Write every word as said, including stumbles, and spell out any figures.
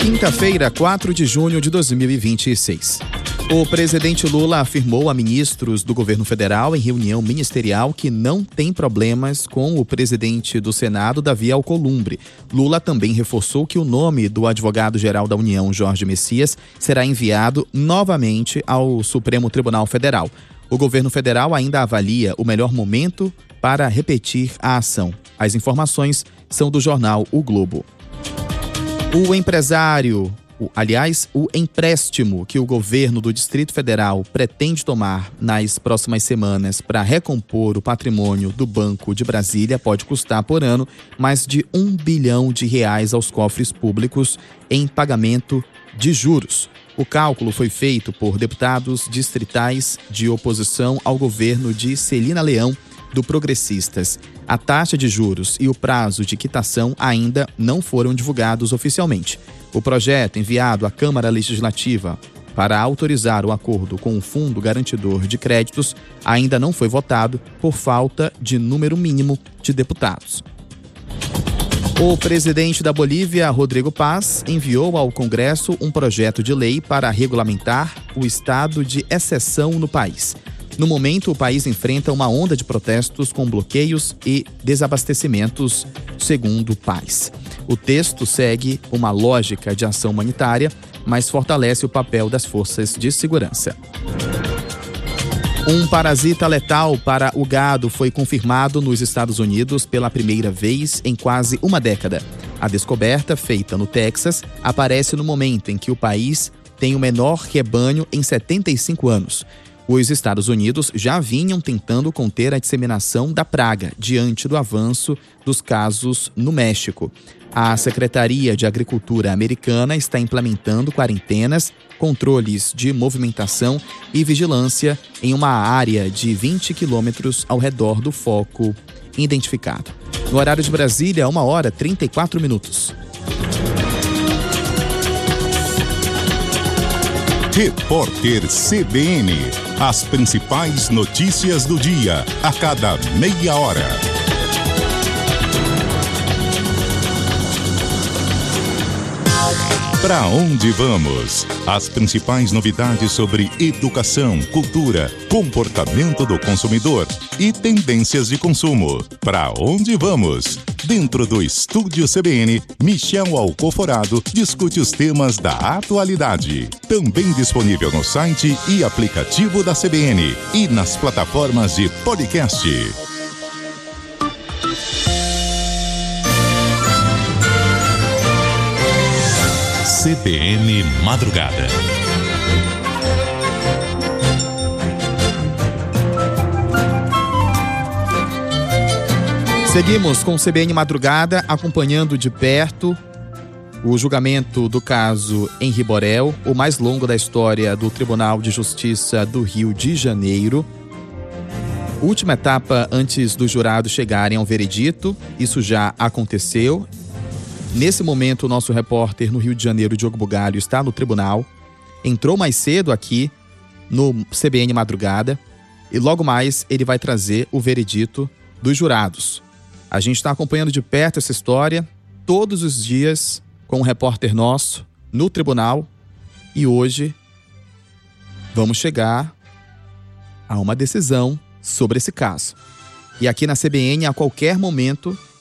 Quinta-feira, quatro de junho de dois mil e vinte e seis. O presidente Lula afirmou a ministros do governo federal em reunião ministerial que não tem problemas com o presidente do Senado, Davi Alcolumbre. Lula também reforçou que o nome do advogado-geral da União, Jorge Messias, será enviado novamente ao Supremo Tribunal Federal. O governo federal ainda avalia o melhor momento para repetir a ação. As informações são do jornal O Globo. O empresário, aliás, o empréstimo que o governo do Distrito Federal pretende tomar nas próximas semanas para recompor o patrimônio do Banco de Brasília pode custar por ano mais de um bilhão de reais aos cofres públicos em pagamento de juros. O cálculo foi feito por deputados distritais de oposição ao governo de Celina Leão, do Progressistas. A taxa de juros e o prazo de quitação ainda não foram divulgados oficialmente. O projeto enviado à Câmara Legislativa para autorizar o acordo com o Fundo Garantidor de Créditos ainda não foi votado por falta de número mínimo de deputados. O presidente da Bolívia, Rodrigo Paz, enviou ao Congresso um projeto de lei para regulamentar o estado de exceção no país. No momento, o país enfrenta uma onda de protestos com bloqueios e desabastecimentos, segundo Paz. O texto segue uma lógica de ação humanitária, mas fortalece o papel das forças de segurança. Um parasita letal para o gado foi confirmado nos Estados Unidos pela primeira vez em quase uma década. A descoberta, feita no Texas, aparece no momento em que o país tem o menor rebanho em setenta e cinco anos. Os Estados Unidos já vinham tentando conter a disseminação da praga diante do avanço dos casos no México. A Secretaria de Agricultura americana está implementando quarentenas, controles de movimentação e vigilância em uma área de vinte quilômetros ao redor do foco identificado. No horário de Brasília, uma hora e trinta e quatro minutos. Repórter C B N. As principais notícias do dia, a cada meia hora. Para onde vamos? As principais novidades sobre educação, cultura, comportamento do consumidor e tendências de consumo. Para onde vamos? Dentro do Estúdio C B N, Michel Alcoforado discute os temas da atualidade. Também disponível no site e aplicativo da C B N e nas plataformas de podcast. C B N Madrugada. Seguimos com o C B N Madrugada, acompanhando de perto o julgamento do caso Henri Borel, o mais longo da história do Tribunal de Justiça do Rio de Janeiro. Última etapa antes dos jurados chegarem ao veredito, isso já aconteceu. Nesse momento, o nosso repórter no Rio de Janeiro, Diogo Bugalho, está no tribunal. Entrou mais cedo aqui no C B N Madrugada e logo mais ele vai trazer o veredito dos jurados. A gente está acompanhando de perto essa história todos os dias com um repórter nosso no tribunal e hoje vamos chegar a uma decisão sobre esse caso. E aqui na C B N, a qualquer momento,